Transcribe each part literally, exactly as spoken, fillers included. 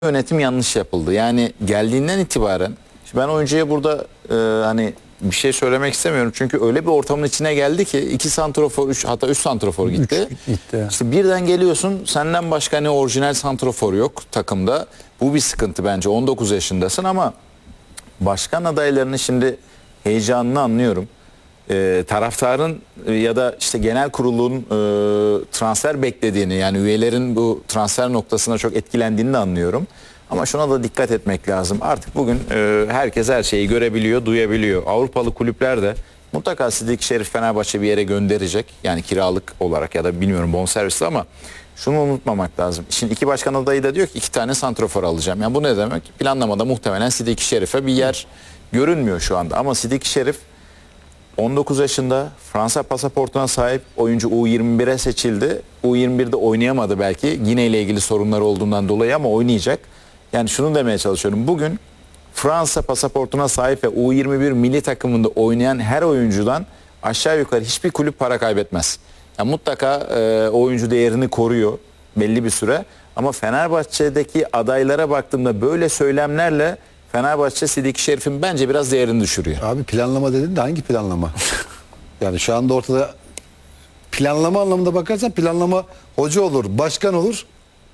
Yönetim yanlış yapıldı. Yani geldiğinden itibaren ben oyuncuya burada e, hani bir şey söylemek istemiyorum. Çünkü öyle bir ortamın içine geldi ki iki santrofor, üç, hatta üç santrofor gitti. Üç gitti. İşte birden geliyorsun, senden başka ne orijinal santrofor yok takımda. Bu bir sıkıntı bence. on dokuz yaşındasın ama başkan adaylarını şimdi heyecanını anlıyorum. E, taraftarın e, ya da işte genel kurulun e, transfer beklediğini, yani üyelerin bu transfer noktasına çok etkilendiğini de anlıyorum. Ama şuna da dikkat etmek lazım. Artık bugün e, herkes her şeyi görebiliyor, duyabiliyor. Avrupalı kulüpler de mutlaka Sidik Şerif Fenerbahçe bir yere gönderecek. Yani kiralık olarak ya da bilmiyorum bonservisli, ama şunu unutmamak lazım. Şimdi iki başkan adayı da diyor ki iki tane santrofor alacağım. Yani bu ne demek? Planlamada muhtemelen Sidik Şerif'e bir yer görünmüyor şu anda. Ama Sidik Şerif on dokuz yaşında, Fransa pasaportuna sahip oyuncu, U yirmi bire seçildi. U yirmi birde oynayamadı belki. Gine ile ilgili sorunları olduğundan dolayı, ama oynayacak. Yani şunu demeye çalışıyorum. Bugün Fransa pasaportuna sahip ve U yirmi bir milli takımında oynayan her oyuncudan aşağı yukarı hiçbir kulüp para kaybetmez. Yani mutlaka e, oyuncu değerini koruyor belli bir süre. Ama Fenerbahçe'deki adaylara baktığımda böyle söylemlerle Fenerbahçe Sidik Şerif'in bence biraz değerini düşürüyor. Abi planlama dedin de hangi planlama? Yani şu anda ortada planlama anlamında bakarsan planlama hoca olur, başkan olur.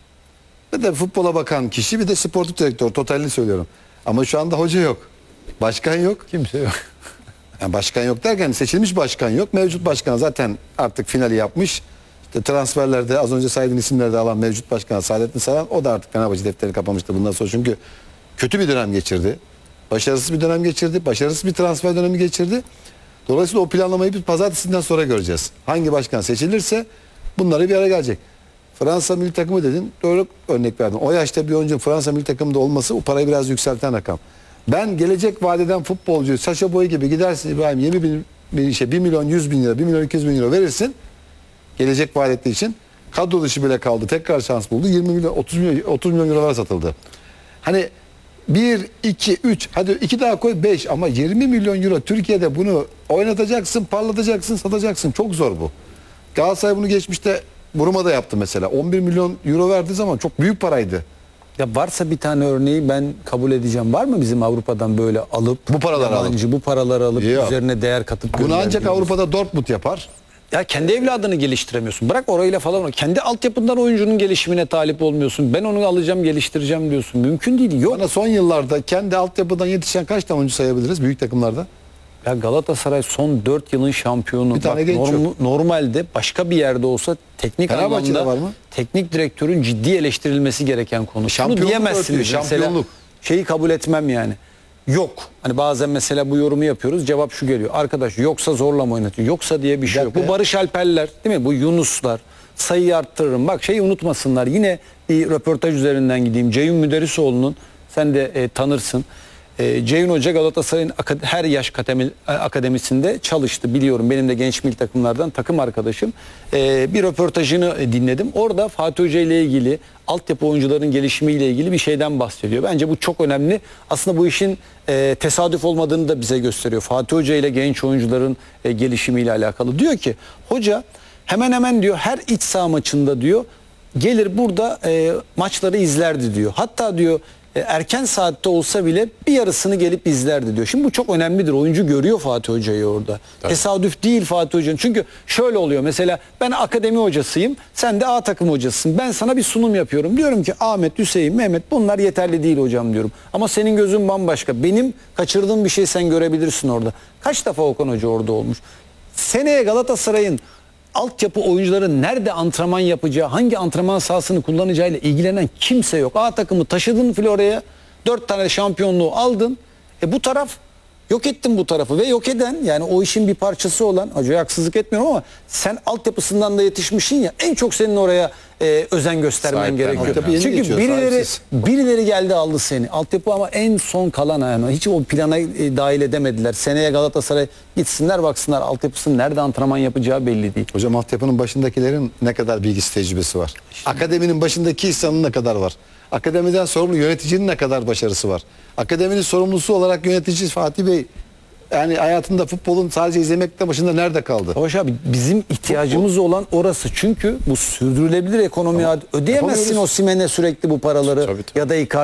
Bir de futbola bakan kişi, bir de sportif direktör, totalini söylüyorum. Ama şu anda hoca yok. Başkan yok. Kimse yok. Yani başkan yok derken seçilmiş başkan yok. Mevcut başkan zaten artık finali yapmış. İşte transferlerde az önce saydığın isimleri alan mevcut başkan Saadettin Saran, o da artık Fenerbahçe defterini kapamıştı bundan sonra. Çünkü kötü bir dönem geçirdi. Başarısız bir dönem geçirdi. Başarısız bir transfer dönemi geçirdi. Dolayısıyla o planlamayı biz pazartesinden sonra göreceğiz. Hangi başkan seçilirse bunları bir araya gelecek. Fransa milli takımı dedin. Doğru örnek verdin. O yaşta bir oyuncunun Fransa milli takımında olması o parayı biraz yükselten rakam. Ben gelecek vadeden futbolcu Sacha Boey gibi gidersin İbrahim, yirmi bin, bir şey bir milyon yüz bin lira, bir milyon iki yüz bin lira verirsin. Gelecek vadettiği için kadro dışı bile kaldı. Tekrar şans buldu. yirmi milyon, otuz milyon, otuz milyon liralar satıldı. Hani bir, iki, üç, hadi iki daha koy beş, ama yirmi milyon euro Türkiye'de bunu oynatacaksın, parlatacaksın, satacaksın. Çok zor bu. Galatasaray bunu geçmişte Buruma da yaptı mesela. on bir milyon euro verdiği zaman çok büyük paraydı. Ya varsa bir tane örneği ben kabul edeceğim. Var mı bizim Avrupa'dan böyle alıp Bu paraları yabancı, bu paraları alıp Yok. üzerine değer katıp Bunu ancak gönderdiğimiz? Avrupa'da Dortmund yapar. Ya kendi evladını geliştiremiyorsun. Bırak orayla falan. Kendi altyapından oyuncunun gelişimine talip olmuyorsun. Ben onu alacağım, geliştireceğim diyorsun. Mümkün değil. Yok. Bana son yıllarda kendi altyapıdan yetişen kaç tane oyuncu sayabiliriz büyük takımlarda? Ya Galatasaray son dört yılın şampiyonu. Bir tane Bak, genç norm- yok. Normalde başka bir yerde olsa teknik Fenerbahçe'de anlamda var mı? teknik direktörün ciddi eleştirilmesi gereken konu. Şampiyonluk Şunu diyemezsiniz örtüyor, mesela. şampiyonluk. Şeyi kabul etmem yani. Yok. Hani bazen mesela bu yorumu yapıyoruz. Cevap şu geliyor. Arkadaş yoksa zorla mı oynatıyor? Yoksa diye bir şey yok. Bu Barış Alperler, değil mi? Bu Yunuslar. Sayıyı arttırırım. Bak şeyi unutmasınlar. Yine bir röportaj üzerinden gideyim. Ceyhun Müderrisoğlu'nun, sen de e, tanırsın. E, Ceyhun Hoca Galatasaray'ın her yaş akademi, akademisinde çalıştı. Biliyorum, benim de genç milli takımlardan takım arkadaşım. E, bir röportajını dinledim. Orada Fatih Hoca ile ilgili, altyapı oyuncuların gelişimiyle ilgili bir şeyden bahsediyor. Bence bu çok önemli. Aslında bu işin e, tesadüf olmadığını da bize gösteriyor. Fatih Hoca ile genç oyuncuların e, gelişimiyle alakalı. Diyor ki hoca hemen hemen diyor her iç saha maçında diyor gelir burada e, maçları izlerdi diyor. Hatta diyor erken saatte olsa bile bir yarısını gelip izlerdi diyor. Şimdi bu çok önemlidir. Oyuncu görüyor Fatih Hoca'yı orada. Tabii. Tesadüf değil Fatih Hoca'nın. Çünkü şöyle oluyor. Mesela ben akademi hocasıyım. Sen de A takım hocasısın. Ben sana bir sunum yapıyorum. Diyorum ki Ahmet, Hüseyin, Mehmet bunlar yeterli değil hocam diyorum. Ama senin gözün bambaşka. Benim kaçırdığım bir şey sen görebilirsin orada. Kaç defa Okan Hoca orada olmuş. Seneye Galatasaray'ın altyapı oyuncuların nerede antrenman yapacağı, hangi antrenman sahasını kullanacağıyla ilgilenen kimse yok. A takımı taşıdın Florya'ya, dört tane şampiyonluğu aldın. E bu taraf, yok ettin bu tarafı ve yok eden, yani o işin bir parçası olan, hocaya haksızlık etmiyorum ama sen altyapısından da yetişmişsin ya, en çok senin oraya e, özen göstermen Sahip gerekiyor. Çünkü geçiyor, birileri birileri geldi aldı seni. Altyapı ama en son kalan, yani hiç o plana e, dahil edemediler. Seneye Galatasaray gitsinler baksınlar, altyapısının nerede antrenman yapacağı belli değil. Hocam altyapının başındakilerin ne kadar bilgisi, tecrübesi var? Akademinin başındaki insanın ne kadar var? Akademiden sorumlu yöneticinin ne kadar başarısı var? Akademinin sorumlusu olarak yönetici Fatih Bey, yani hayatında futbolun sadece izlemekle başında nerede kaldı? Hoş abi, bizim ihtiyacımız Futbol. olan orası. Çünkü bu sürdürülebilir ekonomi, ödeyemezsin o Osimhen'e sürekli bu paraları. Tabii, tabii. Ya da Icardi.